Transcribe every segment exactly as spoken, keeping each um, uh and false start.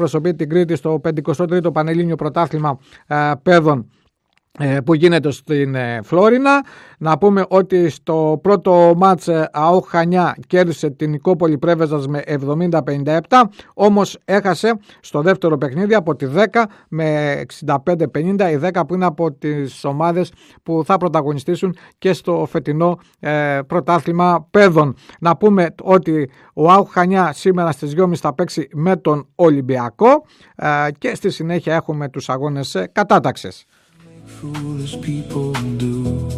εκπροσωπεί την Κρήτη στο πενηκοστό τρίτο Πανελλήνιο Πρωτάθλημα ε, Παιδών που γίνεται στην Φλόρινα. Να πούμε ότι στο πρώτο μάτς ΑΟΧ Χανιά κέρδισε την Νικόπολη Πρέβεζας με εβδομήντα πενήντα επτά, όμως έχασε στο δεύτερο παιχνίδι από τη δέκα με εξήντα πέντε πενήντα, η δέκα που είναι από τις ομάδες που θα πρωταγωνιστήσουν και στο φετινό ε, πρωτάθλημα παιδών. Να πούμε ότι ο ΑΟΧ Χανιά σήμερα στις δυόμιση θα παίξει με τον Ολυμπιακό ε, και στη συνέχεια έχουμε τους αγώνες κατάταξης. Foolish people do.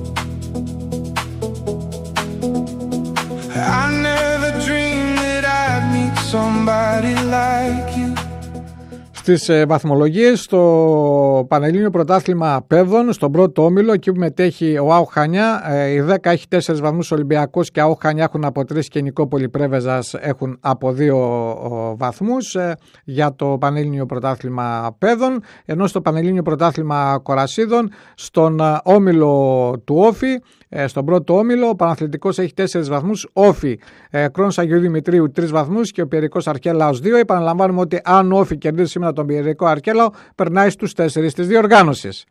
I never dreamed that I'd meet somebody like you. Στις ε, βαθμολογίες στο Πανελλήνιο Πρωτάθλημα Παιδών, στον πρώτο όμιλο, εκεί που μετέχει ο ΑΟΧ Χανιά, ε, η δέκα έχει τέσσερις βαθμούς, ο Ολυμπιακός και ΑΟΧ Χανιά έχουν από τρεις και η Νικόπολη Πρέβεζας έχουν από δύο ο, βαθμούς ε, για το Πανελλήνιο Πρωτάθλημα Παιδών, ενώ στο Πανελλήνιο Πρωτάθλημα Κορασίδων, στον ε, όμιλο του Όφη, ε, στον πρώτο όμιλο, ο Παναθλητικός έχει τέσσερις βαθμούς, Όφη, ε, Κρόνος Αγίου Δημητρίου τρεις βαθμούς και ο Πιερικός Αρκέλαος δύο. Επαναλαμβάνουμε ότι αν ο Όφη κερδίσει σήμερα τον Πιερικό Αρκέλαο, περνάει στους τέσσερις της διοργάνωσης.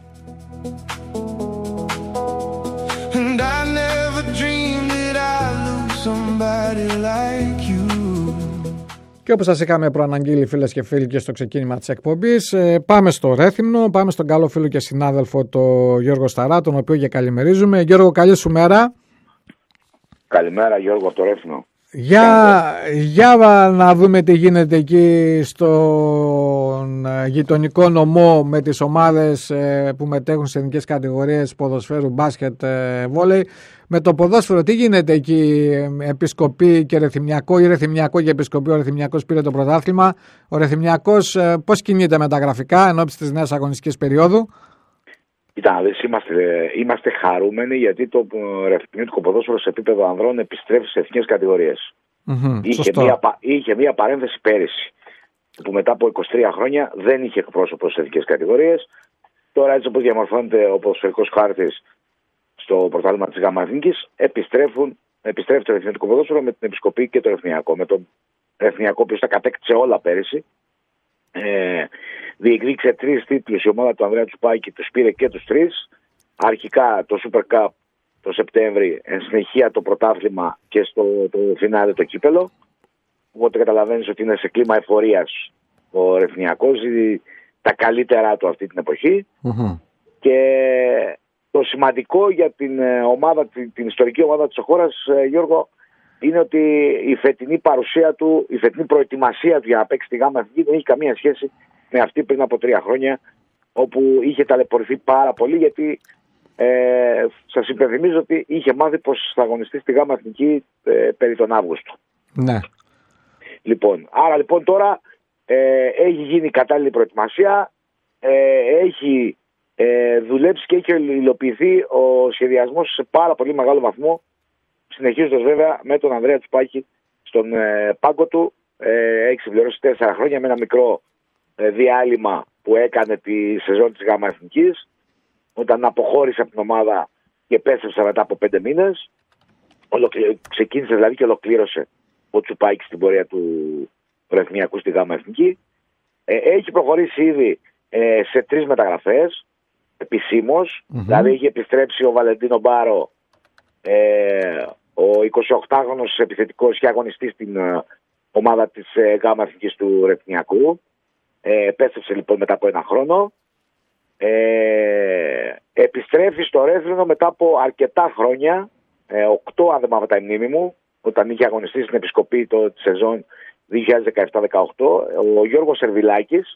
Και όπως σας είχαμε προαναγγείλει, φίλες και φίλοι, και στο ξεκίνημα της εκπομπής, πάμε στο Ρέθυμνο, πάμε στον καλό φίλο και συνάδελφο το Γιώργο Σταρά, τον οποίο και καλημερίζουμε. Γιώργο, καλή σου μέρα. Καλημέρα Γιώργο από το Ρέθυμνο. Για, για να δούμε τι γίνεται εκεί στον γειτονικό νομό με τις ομάδες που μετέχουν σε εθνικές κατηγορίες ποδοσφαίρου, μπάσκετ, βόλεϊ. Με το ποδόσφαιρο τι γίνεται εκεί, Επισκοπή και Ρεθυμνιακό ή Ρεθυμνιακό και Επισκοπή? Ο Ρεθυμνιακός πήρε το πρωτάθλημα. Ο Ρεθυμνιακός πώς κινείται με τα γραφικά εν ώψη της νέας αγωνιστικής περίοδου? Κοίτα, είμαστε, είμαστε χαρούμενοι γιατί το ρεθυμνικό ποδόσφαιρο σε επίπεδο ανδρών επιστρέφει σε εθνικές κατηγορίες. Mm-hmm, είχε, μία, είχε μία παρένθεση πέρυσι που μετά από είκοσι τρία χρόνια δεν είχε εκπρόσωπο σε εθνικές κατηγορίες. Τώρα, έτσι όπως διαμορφώνεται ο ποδοσφαιρικός χάρτης στο πρωτάθλημα της ΓΑΜΑ Εθνικής, επιστρέφουν, επιστρέφει το ρεθυμνικό ποδόσφαιρο με την Επισκοπή και το Ρεθυμνιακό. Με τον Ρεθυμνιακό που τα κατέκτησε όλα πέρυσι. Ε, διεκδίκησε τρεις τίτλους η ομάδα του Ανδρέα Τσουπάκη, τους πήρε και τους τρεις. Αρχικά το Super Cup το Σεπτέμβρη, εν συνεχεία το πρωτάθλημα και στο το φινάλε το κύπελο. Οπότε καταλαβαίνεις ότι είναι σε κλίμα εφορίας ο Ρεθυμνιακός, τα καλύτερά του αυτή την εποχή. Mm-hmm. Και το σημαντικό για την ομάδα, την, την ιστορική ομάδα της χώρας, Γιώργο, είναι ότι η φετινή παρουσία του, η φετινή προετοιμασία του για να παίξει τη ΓΑΜΑ Εθνική δεν έχει καμία σχέση με αυτή πριν από τρία χρόνια, όπου είχε ταλαιπωρηθεί πάρα πολύ, γιατί ε, σας υπενθυμίζω ότι είχε μάθει πως θα αγωνιστεί στη ΓΑΜΑ Εθνική ε, περί τον Αύγουστο. Ναι. Λοιπόν, άρα λοιπόν τώρα ε, έχει γίνει κατάλληλη προετοιμασία, ε, έχει ε, δουλέψει και έχει υλοποιηθεί ο σχεδιασμός σε πάρα πολύ μεγάλο βαθμό, συνεχίζοντας βέβαια με τον Ανδρέα Τσουπάκη στον ε, πάγκο του. Ε, έχει συμπληρώσει τέσσερα χρόνια με ένα μικρό ε, διάλειμμα που έκανε τη σεζόν της ΓΑΜΑ Εθνικής, όταν αποχώρησε από την ομάδα και επέστρεψε μετά από πέντε μήνες. Ολοκλη... Ξεκίνησε δηλαδή και ολοκλήρωσε ο Τσουπάκης στην πορεία του Ρεθυμνιακού στη ΓΑΜΑ Εθνική. Ε, έχει προχωρήσει ήδη ε, σε τρεις μεταγραφές επισήμως. Mm-hmm. Δηλαδή έχει επιστρέψει ο Βαλεντίνο Μπάρο, ε, ο εικοσιοκτάχρονος επιθετικός και αγωνιστής στην ε, ομάδα της ε, ΓΑΜΑ Εθνικής του Ρεθυμνιακού. Ε, επέστρεψε λοιπόν μετά από ένα χρόνο. Ε, επιστρέφει στο Ρέθυμνο μετά από αρκετά χρόνια, ε, οκτώ αν δεν μάθα η μνήμη μου, όταν είχε αγωνιστεί στην Επισκοπή το τη σεζόν δύο χιλιάδες δεκαεπτά δεκαοκτώ. Ο Γιώργος Σερβιλάκης,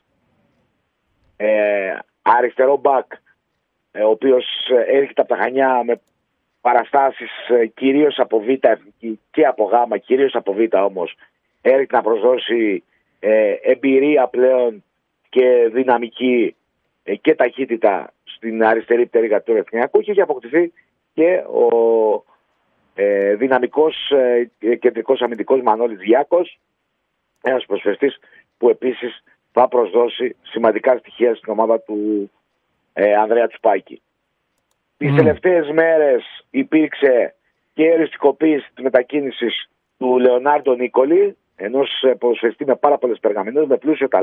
ε, αριστερό μπακ, ε, ο οποίος έρχεται από τα Χανιά με παραστάσεις ε, κυρίως από Β' Εθνική και από Γ', κυρίως από Β' όμως, έρχεται να προσδώσει ε, εμπειρία πλέον και δυναμική ε, και ταχύτητα στην αριστερή πτέρυγα του Ρεθυμνιακού, και έχει αποκτηθεί και ο ε, δυναμικός ε, κεντρικός αμυντικός Μανώλης Διάκος, ένας προσφεστής που επίσης θα προσδώσει σημαντικά στοιχεία στην ομάδα του ε, Ανδρέα Τσουπάκη. Mm. Τις τελευταίες μέρες υπήρξε και εριστικοποίηση της μετακίνησης του Λεωνάρντο Νίκολη, ενός ποδοσφαιριστή με πάρα πολλές περγαμηνές, με πλούσιο ταλέντο.